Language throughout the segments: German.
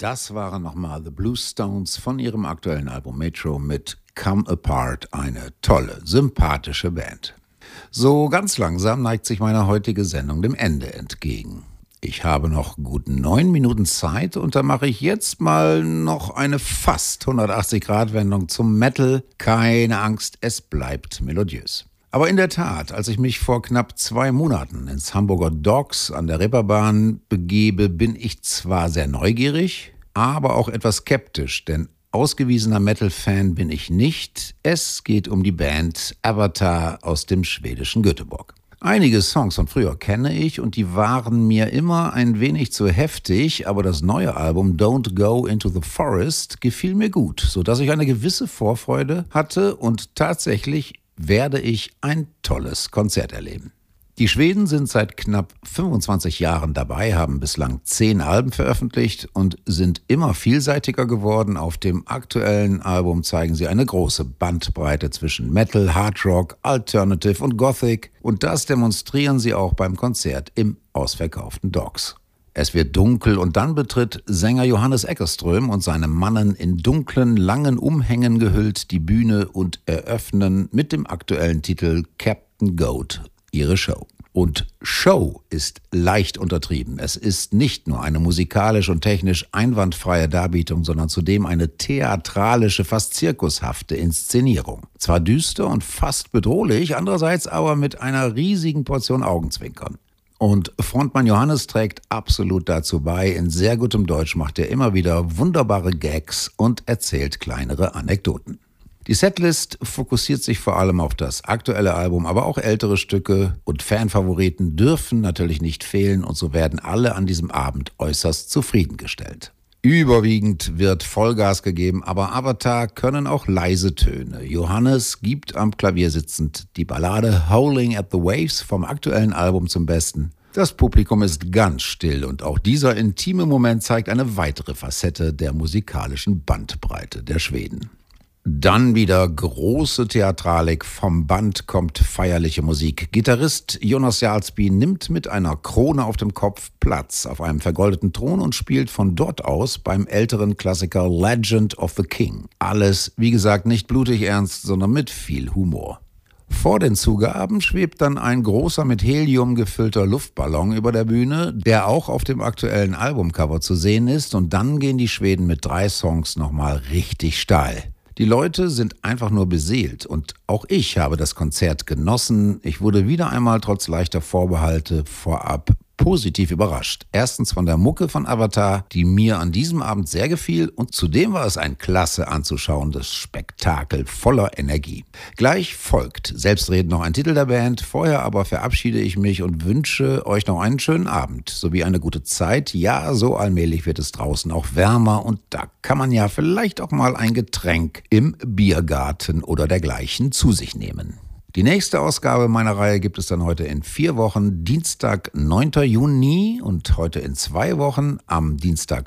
Das waren nochmal The Bluestones von ihrem aktuellen Album Metro mit Come Apart, eine tolle, sympathische Band. So ganz langsam neigt sich meine heutige Sendung dem Ende entgegen. Ich habe noch gut 9 Minuten Zeit und da mache ich jetzt mal noch eine fast 180-Grad-Wendung zum Metal. Keine Angst, es bleibt melodiös. Aber in der Tat, als ich mich vor knapp 2 Monaten ins Hamburger Docks an der Reeperbahn begebe, bin ich zwar sehr neugierig, aber auch etwas skeptisch, denn ausgewiesener Metal-Fan bin ich nicht. Es geht um die Band Avatar aus dem schwedischen Göteborg. Einige Songs von früher kenne ich und die waren mir immer ein wenig zu heftig, aber das neue Album Don't Go Into the Forest gefiel mir gut, sodass ich eine gewisse Vorfreude hatte und tatsächlich werde ich ein tolles Konzert erleben. Die Schweden sind seit knapp 25 Jahren dabei, haben bislang 10 Alben veröffentlicht und sind immer vielseitiger geworden. Auf dem aktuellen Album zeigen sie eine große Bandbreite zwischen Metal, Hard Rock, Alternative und Gothic. Und das demonstrieren sie auch beim Konzert im ausverkauften Docks. Es wird dunkel und dann betritt Sänger Johannes Eckerström und seine Mannen in dunklen, langen Umhängen gehüllt die Bühne und eröffnen mit dem aktuellen Titel Captain Goat ihre Show. Und Show ist leicht untertrieben. Es ist nicht nur eine musikalisch und technisch einwandfreie Darbietung, sondern zudem eine theatralische, fast zirkushafte Inszenierung. Zwar düster und fast bedrohlich, andererseits aber mit einer riesigen Portion Augenzwinkern. Und Frontmann Johannes trägt absolut dazu bei. In sehr gutem Deutsch macht er immer wieder wunderbare Gags und erzählt kleinere Anekdoten. Die Setlist fokussiert sich vor allem auf das aktuelle Album, aber auch ältere Stücke und Fanfavoriten dürfen natürlich nicht fehlen und so werden alle an diesem Abend äußerst zufriedengestellt. Überwiegend wird Vollgas gegeben, aber Avatar können auch leise Töne. Johannes gibt am Klavier sitzend die Ballade Howling at the Waves vom aktuellen Album zum Besten. Das Publikum ist ganz still und auch dieser intime Moment zeigt eine weitere Facette der musikalischen Bandbreite der Schweden. Dann wieder große Theatralik, vom Band kommt feierliche Musik. Gitarrist Jonas Jarlsby nimmt mit einer Krone auf dem Kopf Platz auf einem vergoldeten Thron und spielt von dort aus beim älteren Klassiker Legend of the King. Alles, wie gesagt, nicht blutig ernst, sondern mit viel Humor. Vor den Zugaben schwebt dann ein großer mit Helium gefüllter Luftballon über der Bühne, der auch auf dem aktuellen Albumcover zu sehen ist und dann gehen die Schweden mit 3 Songs nochmal richtig steil. Die Leute sind einfach nur beseelt und auch ich habe das Konzert genossen. Ich wurde wieder einmal trotz leichter Vorbehalte vorab positiv überrascht. Erstens von der Mucke von Avatar, die mir an diesem Abend sehr gefiel und zudem war es ein klasse anzuschauendes Spektakel voller Energie. Gleich folgt selbstredend noch ein Titel der Band, vorher aber verabschiede ich mich und wünsche euch noch einen schönen Abend sowie eine gute Zeit. Ja, so allmählich wird es draußen auch wärmer und da kann man ja vielleicht auch mal ein Getränk im Biergarten oder dergleichen zu sich nehmen. Die nächste Ausgabe meiner Reihe gibt es dann heute in 4 Wochen, Dienstag, 9. Juni und heute in 2 Wochen. Am Dienstag,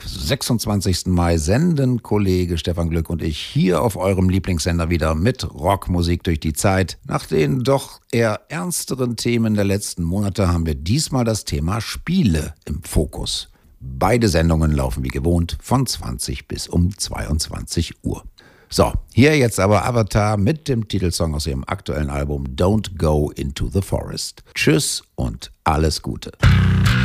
26. Mai senden Kollege Stefan Glück und ich hier auf eurem Lieblingssender wieder mit Rockmusik durch die Zeit. Nach den doch eher ernsteren Themen der letzten Monate haben wir diesmal das Thema Spiele im Fokus. Beide Sendungen laufen wie gewohnt von 20 bis um 22 Uhr. So, hier jetzt aber Avatar mit dem Titelsong aus ihrem aktuellen Album Don't Go Into the Forest. Tschüss und alles Gute.